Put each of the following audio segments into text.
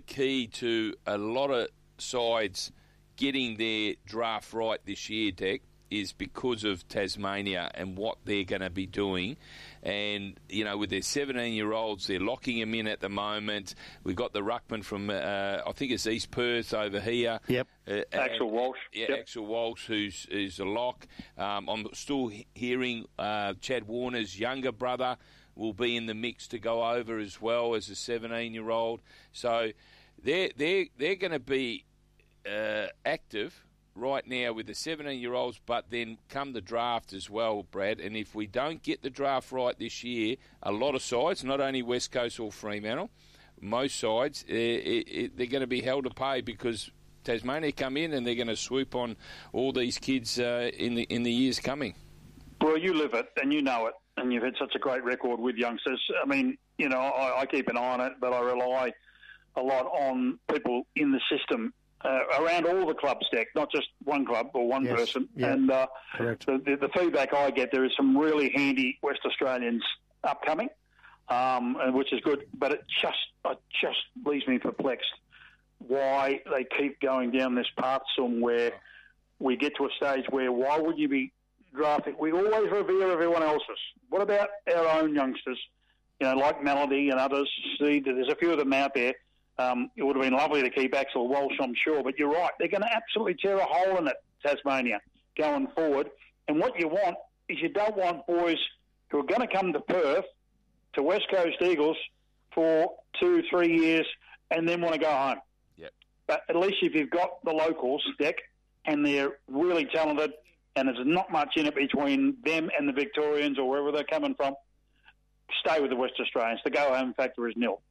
key to a lot of sides getting their draft right this year, Deck, is because of Tasmania and what they're going to be doing. And, with their 17-year-olds, they're locking them in at the moment. We've got the ruckman from, I think it's East Perth over here. Yep. Axel Walsh. Yeah, yep. Axel Walsh, who's a lock. I'm still hearing Chad Warner's younger brother will be in the mix to go over as well as a 17-year-old. So they're going to be active right now with the 17-year-olds, but then come the draft as well, Brad. And if we don't get the draft right this year, a lot of sides, not only West Coast or Fremantle, most sides, they're going to be held to pay because Tasmania come in and they're going to swoop on all these kids in the years coming. Well, you live it and you know it, and you've had such a great record with youngsters. I mean, I keep an eye on it, but I rely a lot on people in the system around all the clubs, Deck, not just one club or one person. Yeah. And Correct. the feedback I get, there is some really handy West Australians upcoming, which is good. But it just leaves me perplexed why they keep going down this path somewhere. We get to a stage where why would you be drafting? We always revere everyone else's. What about our own youngsters? Like Melody and others. See, there's a few of them out there. It would have been lovely to keep Axel Walsh, I'm sure, but you're right. They're going to absolutely tear a hole in it, Tasmania, going forward. And what you want is you don't want boys who are going to come to Perth, to West Coast Eagles, for 2-3 years and then want to go home. Yep. But at least if you've got the locals, Deck, and they're really talented and there's not much in it between them and the Victorians or wherever they're coming from, stay with the West Australians. The go-home factor is nil.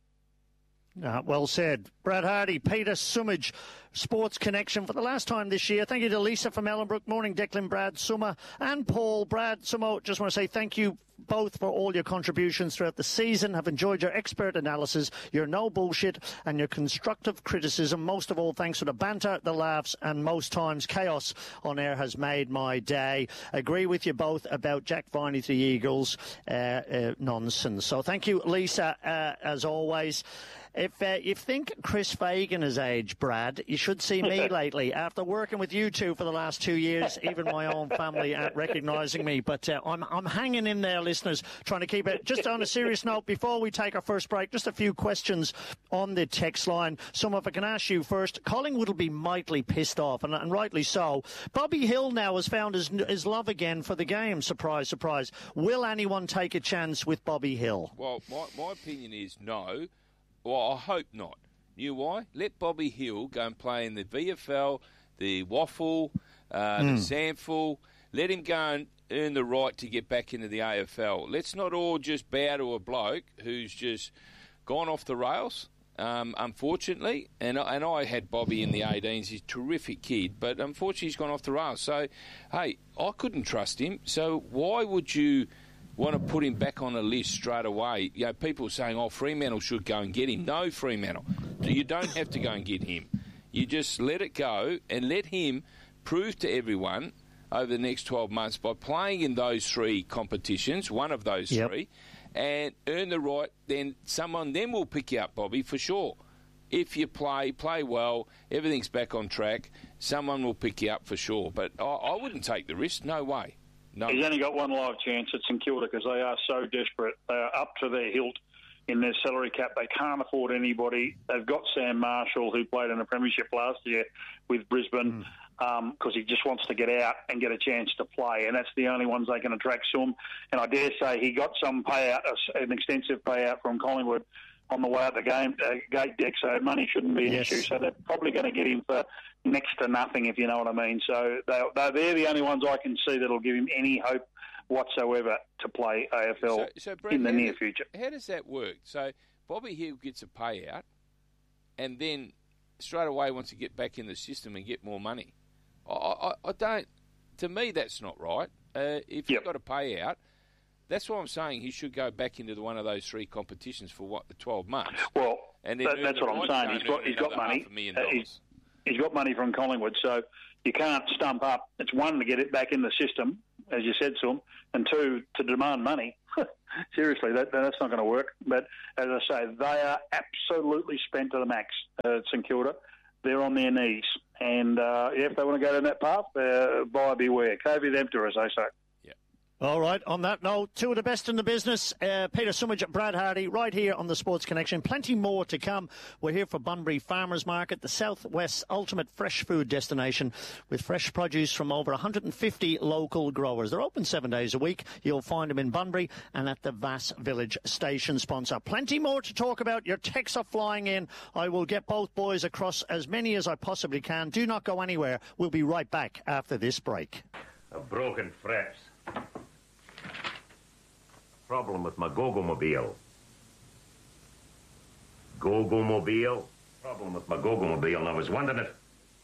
Well said. Brad Hardy, Peter Sumage, Sports Connection for the last time this year. Thank you to Lisa from Ellenbrook. Morning, Declan, Brad, Summer and Paul. Brad, Summer, just want to say thank you both for all your contributions throughout the season. Have enjoyed your expert analysis, your no bullshit and your constructive criticism. Most of all, thanks for the banter, the laughs and most times chaos on air has made my day. Agree with you both about Jack Viney to the Eagles. Nonsense. So thank you, Lisa, as always. If you think Chris Fagan is aged, Brad, you should see me lately. After working with you two for the last 2 years, even my own family aren't recognising me. But I'm hanging in there, listeners, trying to keep it. Just on a serious note, before we take our first break, just a few questions on the text line. Some if I can ask you first. Collingwood will be mightily pissed off, and rightly so. Bobby Hill now has found his love again for the game. Surprise, surprise. Will anyone take a chance with Bobby Hill? Well, my opinion is no. Well, I hope not. You know why? Let Bobby Hill go and play in the VFL, the Waffle, the Samful. Let him go and earn the right to get back into the AFL. Let's not all just bow to a bloke who's just gone off the rails, unfortunately. And I had Bobby in the 18s. He's a terrific kid, but unfortunately he's gone off the rails. So, hey, I couldn't trust him. So why would you want to put him back on a list straight away? People saying, Fremantle should go and get him. No, Fremantle. You don't have to go and get him. You just let it go and let him prove to everyone over the next 12 months by playing in those three competitions, one of those three, and earn the right. Then someone then will pick you up, Bobby, for sure. If you play well, everything's back on track, someone will pick you up for sure. But I wouldn't take the risk. No way. No. He's only got one live chance at St Kilda because they are so desperate. They are up to their hilt in their salary cap. They can't afford anybody. They've got Sam Marshall, who played in a premiership last year with Brisbane, because he just wants to get out and get a chance to play, and that's the only ones they can attract to him. And I dare say he got some payout, an extensive payout from Collingwood on the way out the gate Deck, so money shouldn't be an issue. So they're probably going to get him for next to nothing, if you know what I mean. So they're the only ones I can see that'll give him any hope whatsoever to play AFL so Brad, in the near future. How does that work? So Bobby Hill gets a payout and then straight away wants to get back in the system and get more money. I don't. To me, that's not right. If you've got a payout, that's why I'm saying he should go back into one of those three competitions for the 12 months. Well, and that's what I'm saying. He's got money. He's got money from Collingwood, so you can't stump up. It's one to get it back in the system, as you said to them, and 2, to demand money. Seriously, that's not going to work. But as I say, they are absolutely spent to the max at St Kilda. They're on their knees. And if they want to go down that path, buyer beware. COVID emptor, as they say. All right, on that note, 2 of the best in the business, Peter Sumich, Brad Hardy, right here on the Sports Connection. Plenty more to come. We're here for Bunbury Farmers Market, the Southwest's ultimate fresh food destination, with fresh produce from over 150 local growers. They're open 7 days a week. You'll find them in Bunbury and at the Vass Village station sponsor. Plenty more to talk about. Your texts are flying in. I will get both boys across as many as I possibly can. Do not go anywhere. We'll be right back after this break. A broken fraps. Problem with my Gogomobile. Gogomobile? Problem with my Gogomobile, and I was wondering if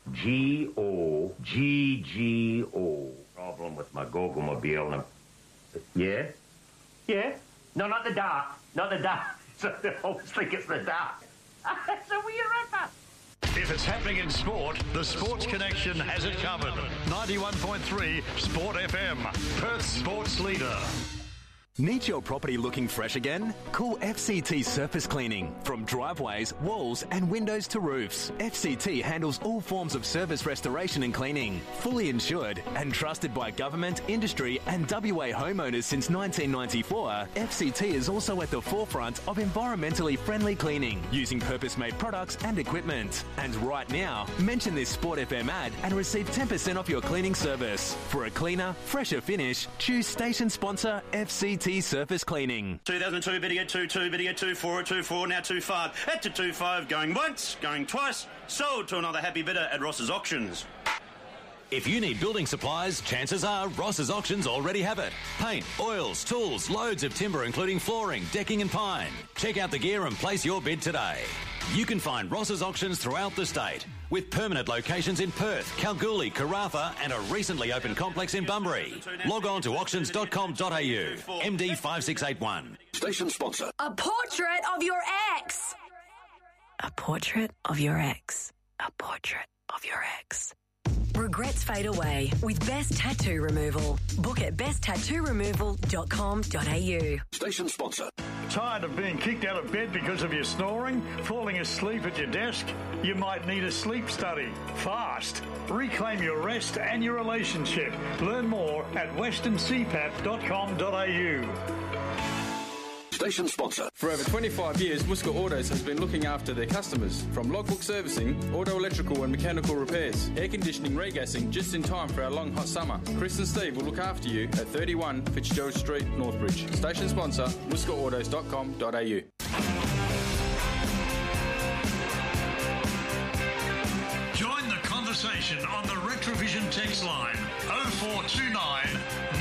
G-O-G-G-O. Problem with my Gogomobile. And yeah? Yeah? No, not the dark. Not the dark. I always think it's the dark. So we're rapper. If it's happening in sport, the Sports Connection has it covered. 91.3 Sport FM, Perth's sports leader. Need your property looking fresh again? Call FCT Surface Cleaning. From driveways, walls and windows to roofs, FCT handles all forms of surface restoration and cleaning. Fully insured and trusted by government, industry and WA homeowners since 1994, FCT is also at the forefront of environmentally friendly cleaning, using purpose-made products and equipment. And right now, mention this Sport FM ad and receive 10% off your cleaning service. For a cleaner, fresher finish, choose station sponsor FCT Surface Cleaning. 2002, better get 2-2, better get 2-4, 2-4, now 2-5. At to 2-5, going once, going twice. Sold to another happy bidder at Ross's Auctions. If you need building supplies, chances are Ross's Auctions already have it. Paint, oils, tools, loads of timber including flooring, decking and pine. Check out the gear and place your bid today. You can find Ross's Auctions throughout the state, with permanent locations in Perth, Kalgoorlie, Karratha and a recently opened complex in Bunbury. Log on to auctions.com.au. MD 5681. Station sponsor. A portrait of your ex. A portrait of your ex. A portrait of your ex. Regrets fade away with Best Tattoo Removal. Book at besttattooremoval.com.au. Station sponsor. Tired of being kicked out of bed because of your snoring? Falling asleep at your desk? You might need a sleep study. Fast. Reclaim your rest and your relationship. Learn more at westerncpap.com.au. Station sponsor. For over 25 years, Muska Autos has been looking after their customers. From logbook servicing, auto electrical and mechanical repairs, air conditioning, regassing, just in time for our long hot summer. Chris and Steve will look after you at 31 Fitzgerald Street, Northbridge. Station sponsor, muskaautos.com.au. Join the conversation on the Retrovision text line 0429